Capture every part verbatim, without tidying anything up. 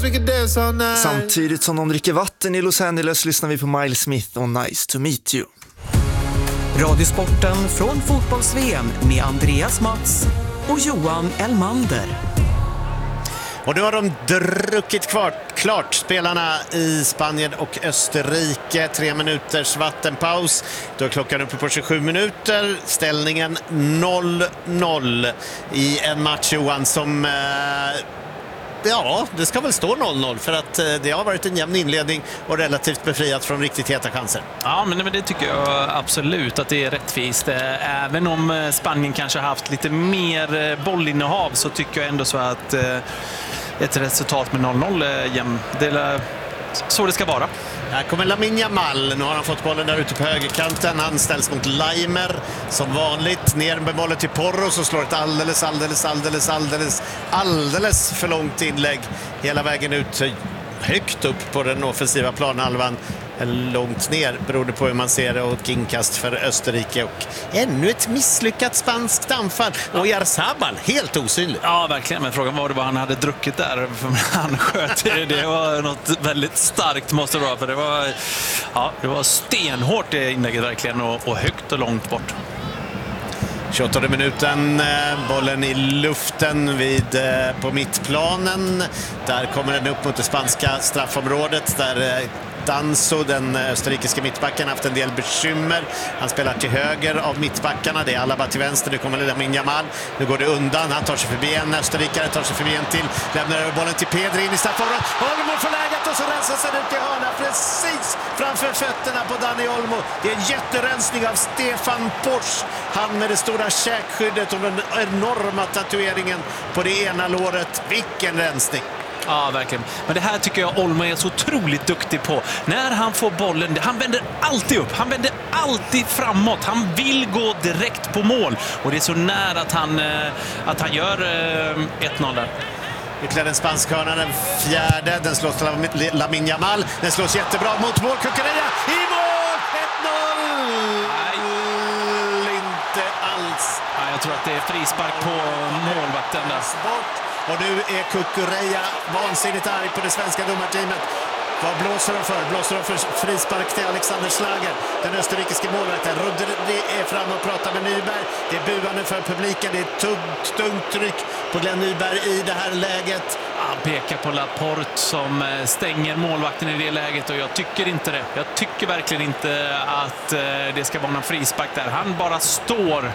Samtidigt som de dricker vatten i Los Angeles lyssnar vi på Miles Smith och Nice to meet you. Radiosporten från fotbolls-V M med Andreas Mats och Johan Elmander. Och nu har de druckit klart, klart spelarna i Spanien och Österrike. Tre minuters vattenpaus. Då är klockan uppe på tjugosju minuter. Ställningen noll noll i en match, Johan, som... Eh, ja, det ska väl stå noll noll för att eh, det har varit en jämn inledning och relativt befriat från riktigt heta chanser. Ja, men, men det tycker jag absolut att det är rättvist. Även om Spanien kanske har haft lite mer bollinnehav så tycker jag ändå så att eh, ett resultat med noll noll är jämn. Det är så det ska vara. Här kommer Lamine Yamal. Nu har han fått bollen där ute på högerkanten. Han ställs mot Leimer som vanligt. Ner med bollen till Porro som slår ett alldeles, alldeles, alldeles, alldeles, alldeles för långt inlägg. Hela vägen ut högt upp på den offensiva planhalvan. Eller långt ner, beroende på hur man ser det, och inkast för Österrike. Och ännu ett misslyckat spanskt anfall. Och Jarzabal, helt osynlig. Ja, verkligen. Men frågan var det vad han hade druckit där. Han sköt det. Det var något väldigt starkt, måste det vara. För det var, ja, det var stenhårt det inlägget verkligen. Och, och högt och långt bort. tjugoåttonde minuten, bollen i luften vid, på mittplanen. Där kommer den upp mot det spanska straffområdet. Där Danso, den österrikiska mittbacken, haft en del bekymmer. Han spelar till höger av mittbackarna. Det är Alaba till vänster. Nu kommer Lamine Yamal. Nu går det undan. Han tar sig förbi en österrikare, tar sig förbi en till. Lämnar över bollen till Pedri in i straffområdet. Olmo får läget och så rensas den ut i hörna precis framför fötterna på Dani Olmo. Det är en jätterensning av Stefan Posch. Han med det stora käkskyddet och den enorma tatueringen på det ena låret. Vilken rensning! Ja, verkligen. Men det här tycker jag Olmo är så otroligt duktig på. När han får bollen, han vänder alltid upp. Han vänder alltid framåt. Han vill gå direkt på mål. Och det är så nära att han, att han gör ett noll där. Ytterligare en spansk hörna, den fjärde. Den slås till Lamine Yamal. Den slås jättebra mot mål. Cucurella i mål! ett noll! Nej, inte alls. Ja, jag tror att det är frispark på målvakten där. Bort. Och nu är Cucurella vansinnigt arg på det svenska domarteamet. Vad blåser de för? Blåser de för frispark till Alexander Schlager, den österrikiske målvakten. Rudde är fram och pratar med Nyberg. Det är buande för publiken. Det är ett tungt, tungt tryck på Glenn Nyberg i det här läget. Han pekar på Laporte som stänger målvakten i det läget och jag tycker inte det. Jag tycker verkligen inte att det ska vara någon frispark där. Han bara står.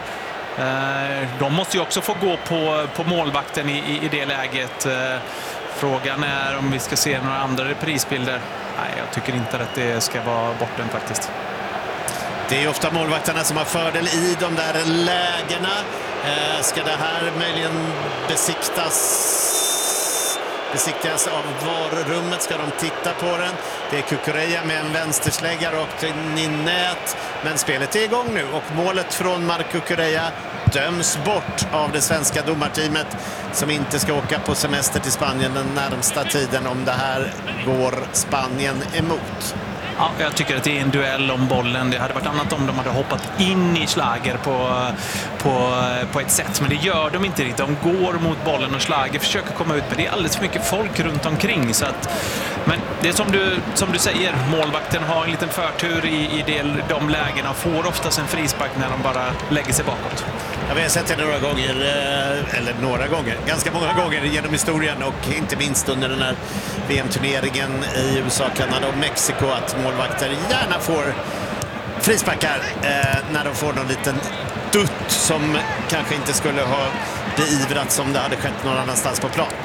De måste ju också få gå på, på målvakten i, i, i det läget. Frågan är om vi ska se några andra reprisbilder. Nej, jag tycker inte att det ska vara borten faktiskt. Det är ofta målvakterna som har fördel i de där lägena. Ska det här möjligen besiktas besiktigas av varummet? Ska de titta på den? Det är Cucurella med en vänsterslägga rakt in i nät. Men spelet är igång nu och målet från Marc Cucurella döms bort av det svenska domarteamet som inte ska åka på semester till Spanien den närmsta tiden om det här går Spanien emot. Ja, jag tycker att det är en duell om bollen. Det hade varit annat om de hade hoppat in i Schlager på, på, på ett sätt. Men det gör de inte riktigt. De går mot bollen och Schlager försöker komma ut. Men det är alldeles för mycket folk runt omkring. Så att, men det är som du, som du säger. Målvakten har en liten förtur i, i del, de lägena och får oftast en frispark när de bara lägger sig bakåt. Ja, vi har sett det några gånger, eller några gånger, ganska många gånger genom historien och inte minst under den här V M-turneringen i U S A, Kanada och Mexiko att målvakter gärna får frisparkar eh, när de får någon liten dutt som kanske inte skulle ha beivrats om det hade skett någon annanstans på plan.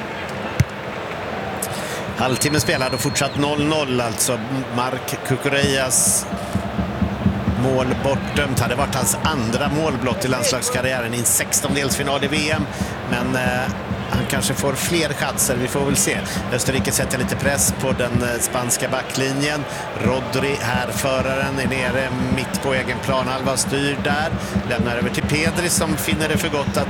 Halvtimme spelad och fortsatt noll noll, alltså Marc Cucurellas mål bortdömt. Hade varit hans andra målblott i landslagskarriären i en sextondelsfinal i V M. Men eh, han kanske får fler chanser, vi får väl se. Österrike sätter lite press på den eh, spanska backlinjen. Rodri, härföraren, är nere mitt på egen planhalva, styr där. Lämnar över till Pedri som finner det för gott att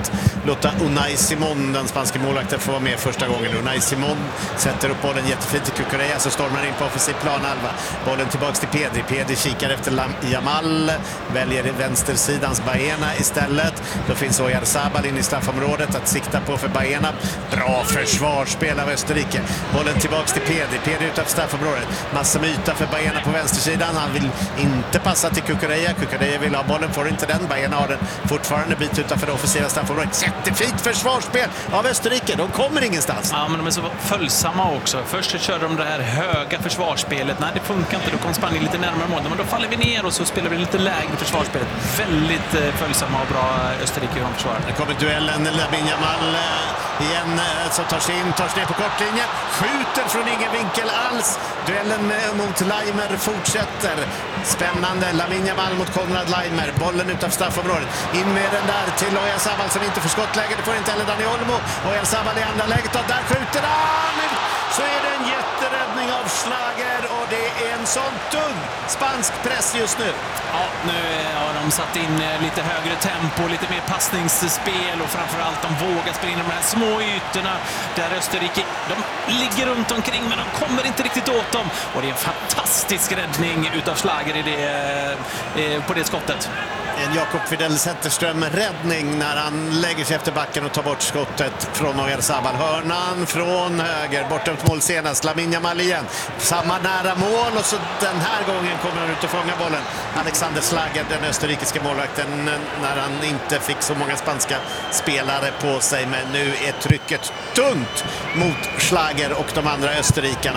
låta Unai Simon, den spanska målvakten, få vara med första gången. Unai Simon sätter upp bollen jättefint till Cucurella, så stormar in på offensiv planhalva. Bollen tillbaks till Pedri. Pedri kikar efter Yamal, väljer vänstersidans Baena istället. Då finns Oyarzabal in i straffområdet att sikta på för Baena. Bra försvarsspel av Österrike. Bollen tillbaks till Pedri. Pedri utanför straffområdet. Massa myta för Baena på vänstersidan. Han vill inte passa till Cucurella. Cucurella vill ha bollen, får inte den. Baena har den fortfarande bit utanför det offensiva straffområdet. Jättefint försvarsspel av Österrike. De kommer ingenstans. Ja, men de är så följsamma också. Först körde de det här höga försvarsspelet. Nej, det funkar inte. Då kom Spanien lite närmare mål. Men då faller vi ner och så spelar vi lite lägre försvarsspelet. Väldigt eh, följsamma och bra Österrike hur de försvarar. Det kommer duellen. Lamine Yamal eh, igen eh, som tar sig in, tar sig ner på kortlinjen. Skjuter från ingen vinkel alls. Duellen med, mot Laimer fortsätter. Spännande. Lamine Yamal mot Konrad Laimer. Bollen utanför straffområdet. In med den där till Oyarzabal som inte får skottläge. Det får inte heller Dani Olmo. Oyarzabal i andra läget och där skjuter han! Så är det en jätteräddning av Schlager och det är en sån tung spansk press just nu. Ja, nu har de satt in lite högre tempo, lite mer passningsspel och framförallt de vågar spela in de här små ytorna där Österrike, de ligger runt omkring men de kommer inte riktigt åt dem. Och det är en fantastisk räddning utav Schlager i det, på det skottet. En Jakob Fidel Zetterström-räddning när han lägger sig efter backen och tar bort skottet från Oyarzabal. Hörnan från höger, bortdömt mål senast. Lamine Yamal igen. Samma nära mål och så den här gången kommer han ut och fånga bollen. Alexander Schlager, den österrikiska målvakten, när han inte fick så många spanska spelare på sig. Men nu är trycket tungt mot Schlager och de andra österrikarna.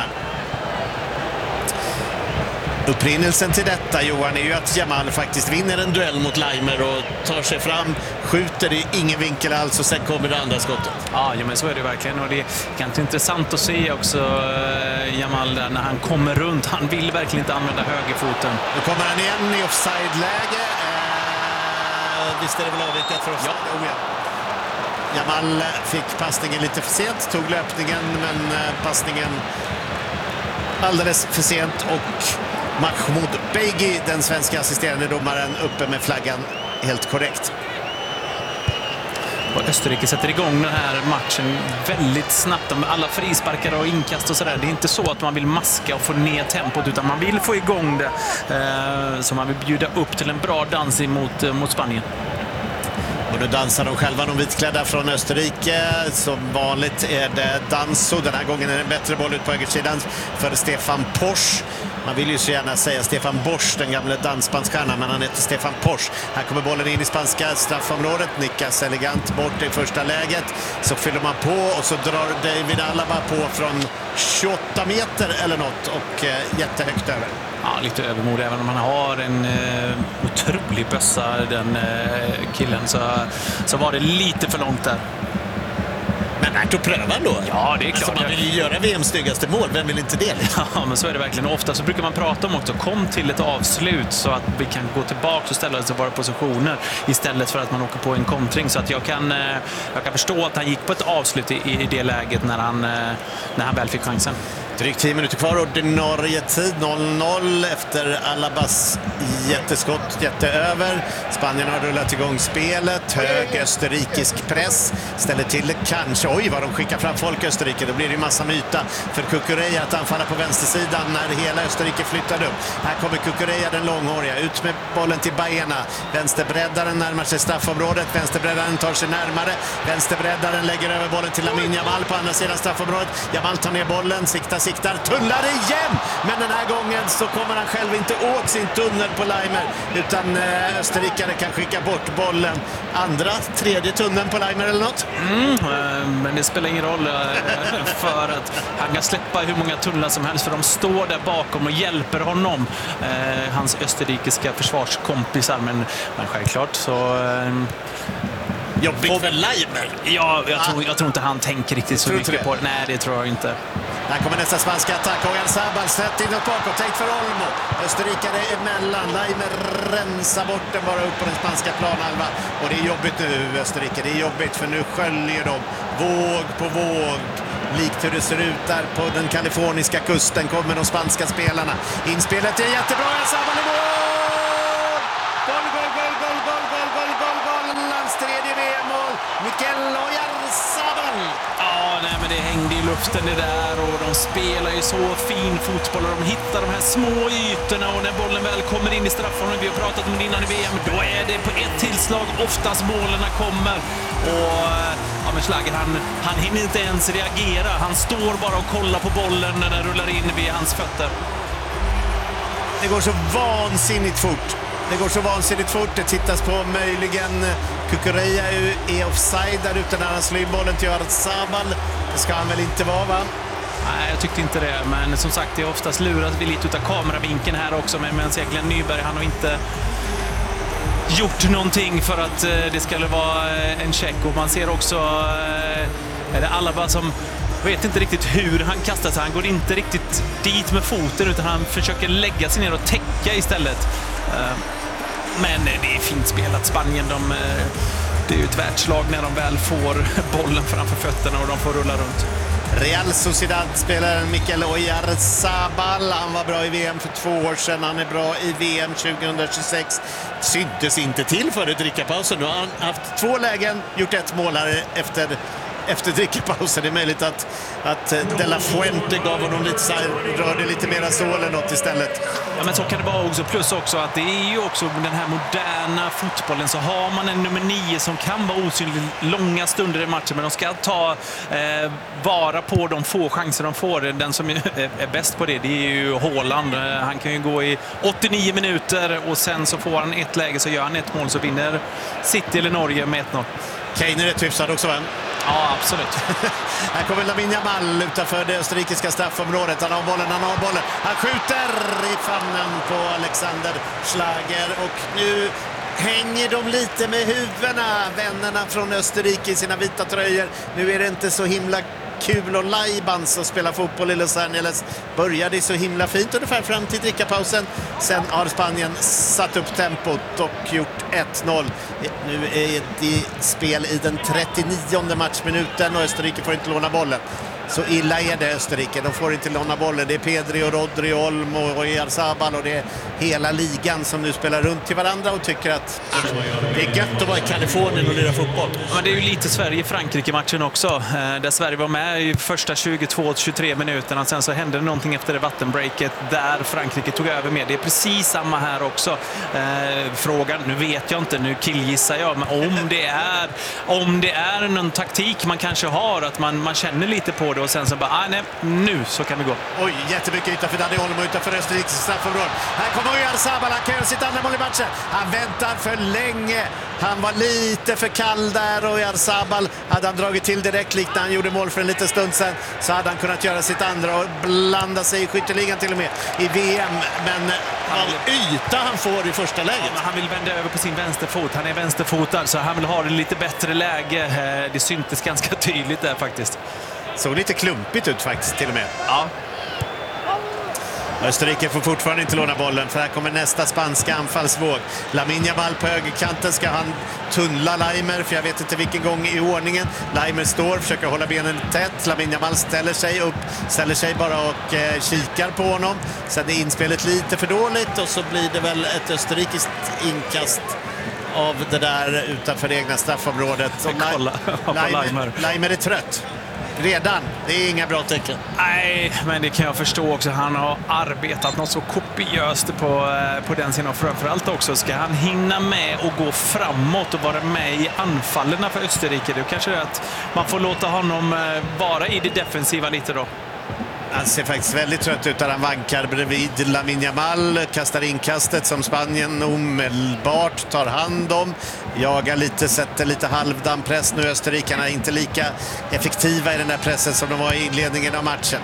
Upprinnelsen till detta, Johan, är ju att Yamal faktiskt vinner en duell mot Laimer och tar sig fram, skjuter i ingen vinkel alls och sen kommer det andra skottet. Ja, ja men så är det verkligen och det är ganska intressant att se också uh, Yamal där när han kommer runt. Han vill verkligen inte använda högerfoten. Nu kommer han igen i offside-läge. Uh, visst är det väl avvikat för offside? Ja. Oh, ja. Yamal fick passningen lite för sent, tog löpningen men uh, passningen alldeles för sent och Mahmoud Beygi, den svenska assisterande domaren, uppe med flaggan helt korrekt. Och Österrike sätter igång den här matchen väldigt snabbt. Alla frisparkar och inkast och sådär. Det är inte så att man vill maska och få ner tempot utan man vill få igång det. Eh, så man vill bjuda upp till en bra dans mot, mot Spanien. Och nu dansar de själva, de vitklädda från Österrike. Som vanligt är det Danso. Den här gången är det en bättre boll ut på högersidan för Stefan Posch. Man vill ju så gärna säga Stefan Bosch, den gamla dansspanskstjärnan, men han heter Stefan Posch. Här kommer bollen in i spanska straffområdet. Nickas elegant bort i första läget. Så fyller man på och så drar David Alaba på från tjugoåtta meter eller något och eh, jättehögt över. Ja, lite övermod även om han har en eh, otrolig bössa, den eh, killen, så, så var det lite för långt där. Men värt att pröva då. Ja, det är klart. Alltså, man vill ju göra V M:s styggaste mål, vem vill inte det? Ja, men så är det verkligen. Ofta så brukar man prata om också, kom till ett avslut så att vi kan gå tillbaka och ställa oss i våra positioner istället för att man åker på en kontring. Så att jag kan, jag kan förstå att han gick på ett avslut i, i det läget när han, när han väl fick chansen. Drygt tio minuter kvar, ordinarie tid noll noll efter Alabas jätteskott, jätteöver. Spanien har rullat igång spelet, hög österrikisk press, ställer till det kanske, oj vad de skickar fram folk i Österrike, då blir det ju massa myta för Cucurella att anfalla på vänstersidan när hela Österrike flyttar upp. Här kommer Cucurella, den långhåriga, ut med bollen till Baena, vänsterbreddaren närmar sig straffområdet, vänsterbreddaren tar sig närmare, vänsterbreddaren lägger över bollen till Lamine Yamal på andra sidan straffområdet. Yamal tar ner bollen, siktar siktar, tunnlar igen, men den här gången så kommer han själv inte åt sin tunnel på Laimer, utan eh, österrikare kan skicka bort bollen. Andra, tredje tunneln på Laimer eller något? Mm, eh, men det spelar ingen roll eh, för att han kan släppa hur många tunnlar som helst, för de står där bakom och hjälper honom, eh, hans österrikiska försvarskompisar, men, men självklart så... Eh, Jobbigt för Laimer. Ja, jag tror, jag tror inte han tänker riktigt så mycket på det. Nej, det tror jag inte. Här kommer nästa spanska attack. Oyarzabal släppt inåt bakåt. Tänkt för Olmo. Österrikare emellan. Laimer rensar bort den bara upp på den spanska planhalva. Och det är jobbigt nu, Österrike. Det är jobbigt för nu sköljer de våg på våg. Likt hur det ser ut där på den kaliforniska kusten kommer de spanska spelarna. Inspelet är jättebra. Oyarzabal i mål! Gol, gol, gol, gol, gol, gol, gol, gol, gol. Hans tredje V M-mål. Mikel Oyarzabal. Ja, nej, men det hängde i luften det där och de spelar ju så fin fotboll och de hittar de här små ytorna och när bollen väl kommer in i straffområdet, vi har pratat om det innan i V M, då är det på ett tillslag oftast målen kommer. Och ja, men Schlager, han, han hinner inte ens reagera. Han står bara och kollar på bollen när den rullar in vid hans fötter. Det går så vansinnigt fort. Det går så vansinnigt fort. Det tittas på möjligen Cucurella är offside där ute när han slår in bollen till Oyarzabal. Det ska han väl inte vara, va? Nej, jag tyckte inte det. Men som sagt, det är oftast lurat vi lite utav kameravinkeln här också. Men Glenn Nyberg, han har inte gjort någonting för att det skulle vara en check. Och man ser också är det Alaba som vet inte riktigt hur han kastar sig. Han går inte riktigt dit med foten utan han försöker lägga sig ner och täcka istället. Men det är fint spelat. Spanien, de, det är ju ett världslag när de väl får bollen framför fötterna och de får rulla runt. Real Sociedad-spelaren Mikel Oyarzabal, han var bra i V M för två år sedan, han är bra i V M tjugohundratjugosex. Syntes inte till före drickapausen. Nu har han haft två lägen, gjort ett mål här efter efter drickapausen. Det är möjligt att, att De La Fuente gav honom lite så här, rörde lite mera så eller något istället. Ja, men så kan det vara också. Plus också att det är ju också den här moderna fotbollen, så har man en nummer nio som kan vara osynlig långa stunder i matchen, men de ska ta eh, vara på de få chanser de får. Den som är, är bäst på det, det är ju Haaland. Han kan ju gå i åttionio minuter och sen så får han ett läge, så gör han ett mål, så vinner City eller Norge med ett noll. Kane är rätt hyfsad också, va? Ja, absolut. Här kommer Lamine Yamal utanför det österrikiska straffområdet. Han har bollen, han har bollen. Han skjuter i famnen på Alexander Schlager. Och nu hänger de lite med huvudena, vännerna från Österrike i sina vita tröjor. Nu är det inte så himla kul och lajbans att spela fotboll i Los Angeles. Började så himla fint ungefär fram till drickapausen. Sen har Spanien satt upp tempot och gjort ett noll. Nu är det spel i den trettionionde matchminuten och Österrike får inte låna bollen. Så illa är det Österrike. De får inte låna bollen. Det är Pedri och Rodri och Olmo och Oyarzabal och det är hela ligan som nu spelar runt till varandra och tycker att det är gött att vara i Kalifornien och lira fotboll. Men det är ju lite Sverige-Frankrike-matchen också. Där Sverige var med i första tjugotvå till tjugotre minuterna. Sen så hände det någonting efter det vattenbreaket där Frankrike tog över med. Det är precis samma här också. Frågan, nu vet jag inte, nu killgissar jag, men om det är, om det är någon taktik man kanske har, att man, man känner lite på det och sen så bara, ah, nej, nu så kan vi gå. Oj, jättemycket yta för Dani Olmo utanför Österrikes straffområde. Här kommer Oyarzabal, han kan göra sitt andra mål i matchen. Han väntar för länge. Han var lite för kall där och Oyarzabal, hade han dragit till direkt likt när han gjorde mål för en liten stund sedan, så hade han kunnat göra sitt andra och blanda sig i skytteligan till och med i V M. Men all yta han får i första läget. Ja, han vill vända över på sin vänsterfot. Han är vänsterfotad så han vill ha det lite bättre läge. Det syntes ganska tydligt där faktiskt. Såg lite klumpigt ut faktiskt till och med. Ja. Österrike får fortfarande inte låna bollen, för här kommer nästa spanska anfallsvåg. Lamine Yamal på högerkanten, ska han tunnla Leimer, för jag vet inte vilken gång i ordningen. Leimer står, försöker hålla benen tätt. Lamine Yamal ställer sig upp, ställer sig bara och eh, kikar på honom. Sen är inspelet lite för dåligt och så blir det väl ett österrikiskt inkast av det där utanför det egna straffområdet. Kolla på Leimer. Leimer är trött. Redan. Det är inga bra tecken. Nej, men det kan jag förstå också. Han har arbetat något så kopiöst på, på den sidan. Och framförallt också ska han hinna med och gå framåt och vara med i anfallen för Österrike. Det kanske är att man får låta honom vara i det defensiva lite då. Han ser faktiskt väldigt trött ut där han vankar bredvid Lamine Yamal, kastar inkastet som Spanien omedelbart tar hand om. Jagar lite, sätter lite halvdan press nu. Österrikarna är inte lika effektiva i den där pressen som de var i inledningen av matchen.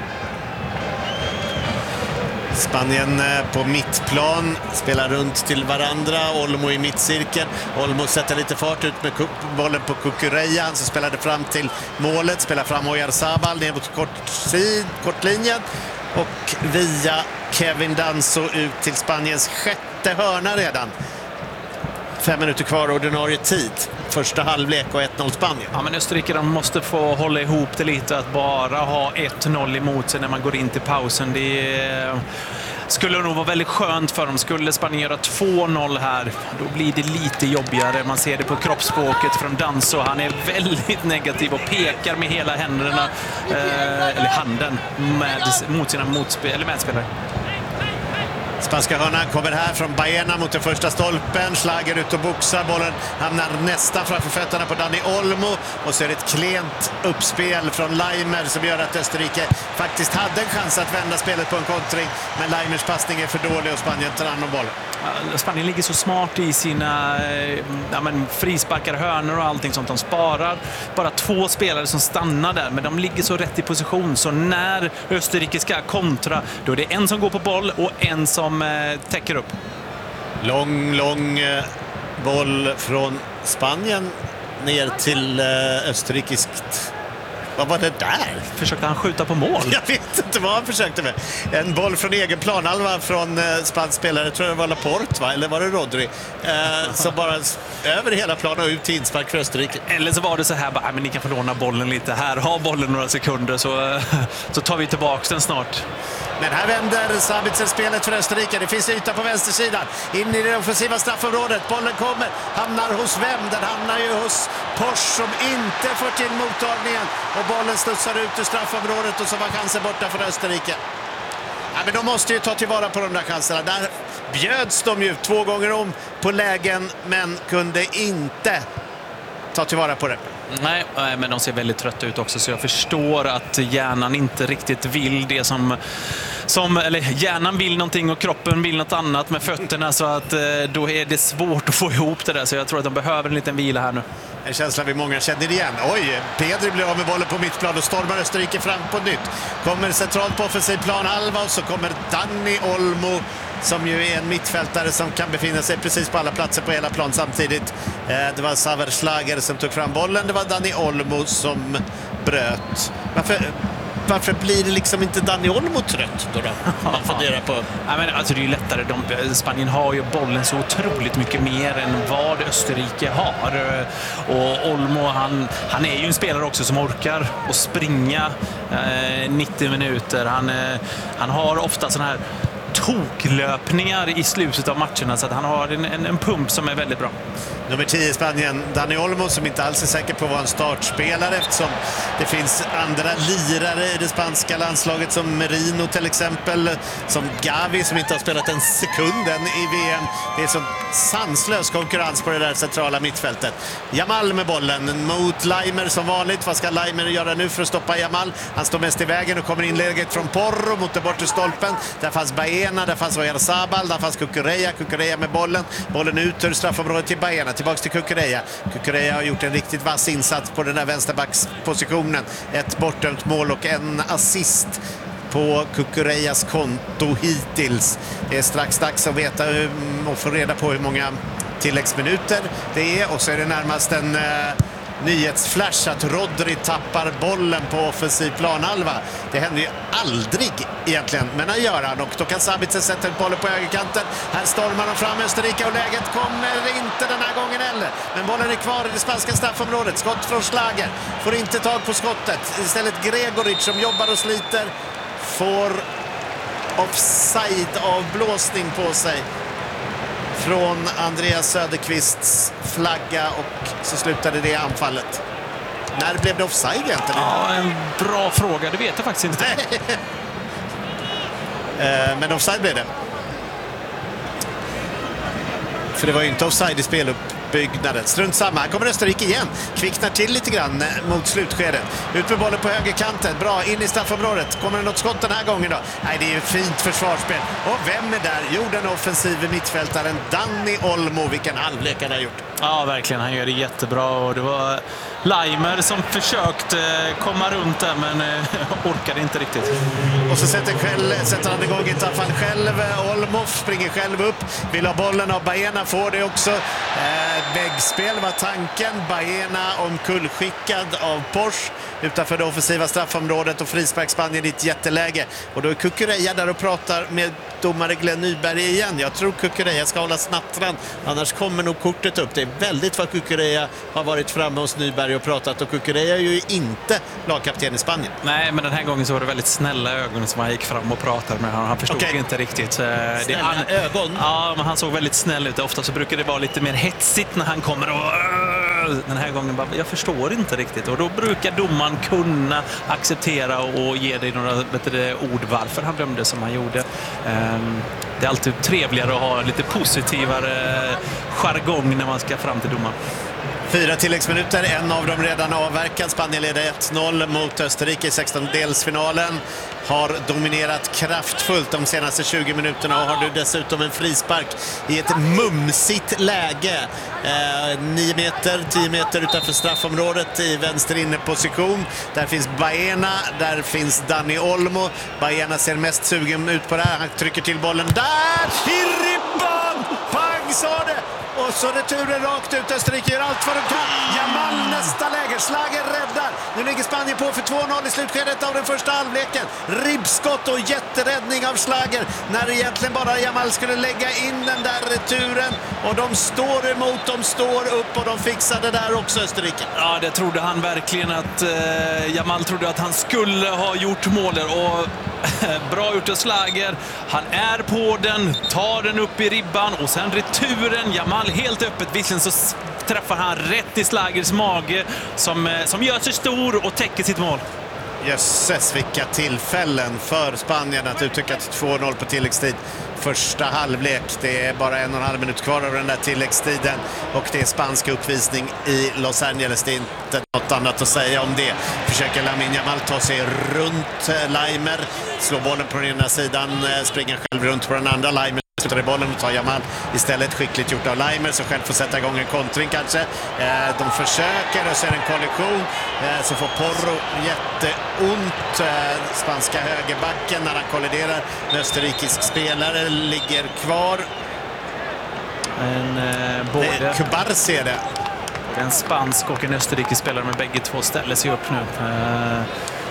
Spanien på mittplan spelar runt till varandra. Olmo i mittcirkeln. Olmo sätter lite fart ut med bollen på Cucurella. Han som spelade fram till målet. Spelar fram Oyarzabal ner mot kortsid, kortlinjen. Och via Kevin Danso ut till Spaniens sjätte hörna redan. Fem minuter kvar ordinarie tid. Första halvlek och ett noll Spanien. Ja, men Österrike, de måste få hålla ihop det lite. Att bara ha ett noll emot sig när man går in till pausen. Det är, skulle nog vara väldigt skönt för dem. Skulle Spanien göra två noll här, då blir det lite jobbigare. Man ser det på kroppsspråket från Danso. Han är väldigt negativ och pekar med hela händerna, eh, eller handen, med, mot sina motspel, eller medspelare. Spanska hörnan kommer här från Baena mot den första stolpen. Schlager ut och boxar. Bollen hamnar nästan framför fötterna på Dani Olmo. Och så är det ett klent uppspel från Laimer som gör att Österrike faktiskt hade en chans att vända spelet på en kontring. Men Laimers passning är för dålig och Spanien tar hand om bollen. Spanien ligger så smart i sina ja, men, frisparkar, hörnor och allting sånt. De sparar bara två spelare som stannar där, men de ligger så rätt i position. Så när Österrike ska kontra, då är det en som går på boll och en som eh, täcker upp. Lång, lång eh, boll från Spanien ner till eh, österrikiskt. Vad var det där? Försökte han skjuta på mål? Jag vet inte vad han försökte med. En boll från egen planhalva från eh, spansk spelare, tror jag det var Laporte, va? Eller var det Rodri? Eh, som bara över hela planen och ut till inspark för Österrike. Eller så var det så här, bara, men ni kan få låna bollen lite här. Ha bollen några sekunder så, så tar vi tillbaka den snart. Men här vänder Sabitzer spelet för Österrike. Det finns yta på vänstersidan. In i det offensiva straffområdet. Bollen kommer. Hamnar hos vem? Den hamnar ju hos Posch som inte får till mottagningen. Och bollen studsar ut ur straffområdet och så var chansen borta för Österrike. Ja, men de måste ju ta tillvara på de där chanserna. Där bjöds de ju två gånger om på lägen men kunde inte ta tillvara på det. Nej, men de ser väldigt trötta ut också, så jag förstår att hjärnan inte riktigt vill det som, som eller hjärnan vill någonting och kroppen vill något annat med fötterna, så att då är det svårt att få ihop det där, så jag tror att de behöver en liten vila här nu. En känsla vi många känner igen. Oj, Pedri blir av med bollen på mittplan och stormar Österrike fram på nytt. Kommer centralt på offensiv plan halva och så kommer Dani Olmo som ju är en mittfältare som kan befinna sig precis på alla platser på hela plan samtidigt. Det var Xaver Schlager som tog fram bollen. Det var Dani Olmo som bröt. Varför, varför blir det liksom inte Dani Olmo trött då? då? Man funderar på. Ja, men alltså det är ju lättare. De, Spanien har ju bollen så otroligt mycket mer än vad Österrike har. Och Olmo, han, han är ju en spelare också som orkar att springa eh, nittio minuter. Han, eh, han har ofta sån här toklöpningar i slutet av matcherna, så att han har en, en, en pump som är väldigt bra. Nummer tio i Spanien, Dani Olmo, som inte alls är säker på att vara en startspelare eftersom det finns andra lirare i det spanska landslaget som Merino till exempel, som Gavi som inte har spelat en sekund än i V M. Det är så sanslös konkurrens på det där centrala mittfältet. Jamal med bollen mot Laimer som vanligt. Vad ska Laimer göra nu för att stoppa Jamal? Han står mest i vägen och kommer inlägget från Porro mot den bortre stolpen. Där fanns Baena, där fanns Oyarzabal, där fanns Cucurella. Cucurella med bollen. Bollen ut ur straffområdet till Baena. Tillbaks till Cucurella. Cucurella har gjort en riktigt vass insats på den där vänsterbackspositionen. Ett bortdömt mål och en assist på Cucurellas konto hittills. Det är strax dags att veta och få reda på hur många tilläggsminuter det är. Och så är det närmast en eh, nyhetsflash att Rodri tappar bollen på offensiv planhalva. Det händer ju aldrig egentligen, men han gör han, och då kan Sabitzer sätta ut bollen på högerkanten. Här stormar de fram Österrike och läget kommer inte den här gången heller. Men bollen är kvar i det spanska straffområdet. Skott från Schlager. Får inte tag på skottet. Istället Gregoric som jobbar och sliter får offside-avblåsning på sig från Andreas Söderqvists flagga, och så slutade det anfallet. När blev det offside egentligen? Ja, en bra fråga. Det vet jag faktiskt inte. Men offside blev det. För det var ju inte offside i speluppbyggnaden. Strunt samma. Här kommer Österrike igen. Kvicknar till lite grann mot slutskedet. Ut med bollen på högerkanten. Bra, in i straffområdet. Kommer det något skott den här gången då? Nej, det är ju fint försvarsspel. Och vem är där? Jo, den offensive mittfältaren Dani Olmo. Vilken halvlek han har gjort. Ja, verkligen. Han gör det jättebra. Och det var Laimer som försökte komma runt där, men orkade inte riktigt. Och så sätter, själv, sätter han igång ett anfall själv. Olmo springer själv upp. Vill ha bollen av Baena, får det också. Eh, väggspel var tanken. Baena omkullskickad av Posch utanför det offensiva straffområdet och frispark Spanien i ett jätteläge. Och då är Cucurella där och pratar med domare Glenn Nyberg igen. Jag tror Cucurella ska hålla snattran, annars kommer nog kortet upp. Det är väldigt vad Cucurella har varit framme hos Nyberg Sverige och pratat, och Cucurella är ju inte lagkapten i Spanien. Nej, men den här gången så var det väldigt snälla ögon som han gick fram och pratade med. Han, han förstod okay. inte riktigt. Snälla det, han, ögon? Ja, men han såg väldigt snäll ut. Ofta så brukar det vara lite mer hetsigt när han kommer och... Den här gången bara, jag förstår inte riktigt. Och då brukar domaren kunna acceptera och ge dig några bättre ord varför han dömde som han gjorde. Det är alltid trevligare att ha lite positivare jargong när man ska fram till domaren. Fyra tilläggsminuter, en av dem redan avverkad. Spanien leder ett noll mot Österrike i sextondelsfinalen. Har dominerat kraftfullt de senaste tjugo minuterna och har nu dessutom en frispark i ett mumsigt läge. Eh, nio meter, tio meter utanför straffområdet i vänster inneposition. Där finns Baena, där finns Dani Olmo. Baena ser mest sugen ut på det här. Han trycker till bollen där, i ribban! Pang, sa det! Och så returen rakt ut. Österrike gör allt för de kan. Jamal nästa läge. Schlager räddar. Nu ligger Spanien på för två noll i slutskedet av den första halvleken. Ribbskott och jätteräddning av Schlager. När egentligen bara Jamal skulle lägga in den där returen. Och de står emot, de står upp och de fixar det där också, Österrike. Ja, det trodde han verkligen att eh, Jamal trodde att han skulle ha gjort målet. Och bra gjort av Schlager. Han är på den, tar den upp i ribban och sen returen. Jamal helt öppet, visserligen så träffar han rätt i Schlagers mage som, som gör sig stor och täcker sitt mål. Jösses, vilka tillfällen för Spanien att uttrycka till två noll på tilläggstid. Första halvlek, det är bara en och en halv minut kvar av den där tilläggstiden och det är spansk uppvisning i Los Angeles. Det är inte något annat att säga om det. Försöker Lamine Yamal ta sig runt Leimer, slår bollen på den ena sidan, springer själv runt på den andra. Leimer slutar i bollen och tar Yamal istället, skickligt gjort av Leimer som själv får sätta igång en kontring kanske. De försöker och så är det en kollision, så får Porro jätteont, spanska högerbacken, när han kolliderar med österrikisk spelare, ligger kvar. En, eh, både... Kubarsi är det. En spansk och en österrikisk spelare med bägge två ställer sig upp nu. Eh...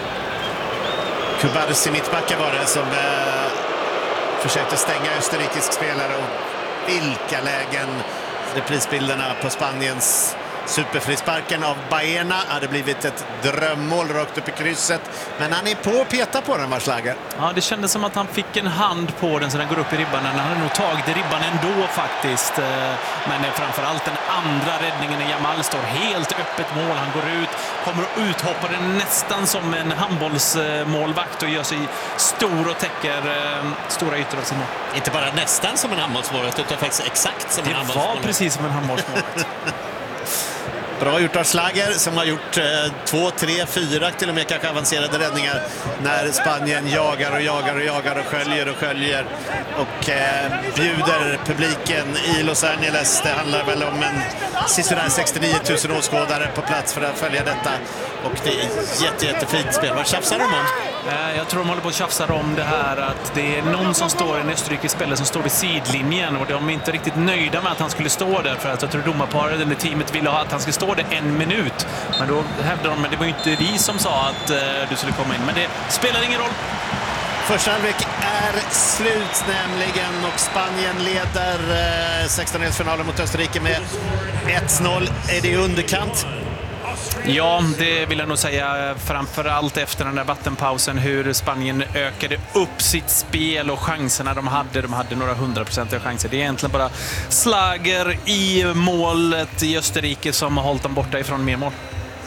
Kubarsi mittbacka var det som eh, försökte stänga österrikisk spelare, och vilka lägen. Reprisbilderna på Spaniens superfrisparken av Baena hade blivit ett drömmål rakt upp i krysset, men han är på och petar på den, var Schlager. Ja, det kändes som att han fick en hand på den så den går upp i ribban. Han hade nog tagit i ribban ändå faktiskt, men framförallt den andra räddningen när Jamal står helt öppet mål. Han går ut, kommer och uthoppar den nästan som en handbollsmålvakt och gör sig stor och täcker stora ytor av sin mål. Inte bara nästan som en handbollsmålvakt utan faktiskt exakt som det en handbollsmålvakt. Det var precis som en handbollsmålvakt. Bra gjort av Schlager som har gjort eh, två, tre, fyra till och med kanske avancerade räddningar när Spanien jagar och jagar och jagar och sköljer och sköljer och eh, bjuder publiken i Los Angeles. Det handlar väl om en sisådär sextionio tusen åskådare på plats för att följa detta, och det är jätte, jättefint spel. Vad tjafsar de om? Jag tror de håller på att tjafsa om det här att det är någon som står, en österrikisk spelare som står i sidlinjen, och de är inte riktigt nöjda med att han skulle stå där, för att jag tror domarparet eller teamet ville ha att han skulle stå där en minut. Men då hävdar de, men det var ju inte vi som sa att uh, du skulle komma in. Men det spelar ingen roll. Första halvlek är slut nämligen, och Spanien leder eh, sextondelsfinalen mot Österrike med ett noll. Är det i underkant? Ja, det vill jag nog säga, framförallt efter den där vattenpausen, hur Spanien ökade upp sitt spel och chanserna de hade. De hade några hundraprocentiga chanser. Det är egentligen bara Schlager i målet i Österrike som har hållit dem borta ifrån mer mål.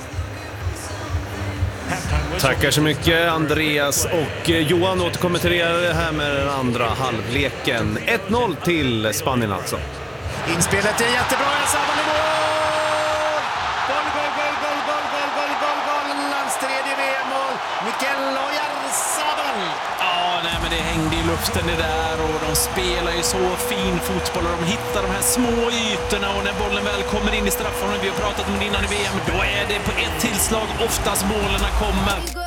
Tackar så mycket Andreas, och Johan återkommer till det här med den andra halvleken. ett noll till Spanien alltså. Inspelet är jättebra, Oyarzabal i mål! Gol, gol, gol, gol, gol, gol, gol, gol, gol! Hans tredje V M-mål, Mikel Oyarzabal! Ja, nej, men det hängde i luften det där, och de spelar ju så fin fotboll och de hittar de här små ytorna, och när bollen väl kommer in i straffområdet, vi har pratat om det innan i V M, då är det på ett tillslag oftast målen kommer.